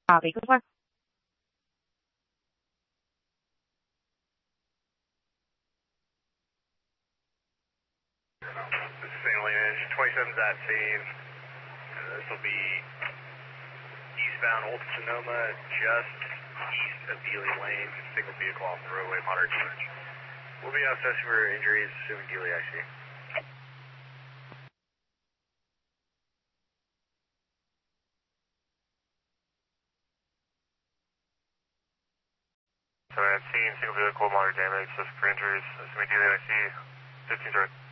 Copy. Good luck. This is St. Helena, 27's at scene. This will be eastbound Old Sonoma, just east of Dealey Lane. Single vehicle off the roadway, moderate damage. We'll be assessing for injuries, assuming Dealey IC. So at scene, single vehicle, moderate damage, assessing for injuries, assuming Dealey IC. 15's right.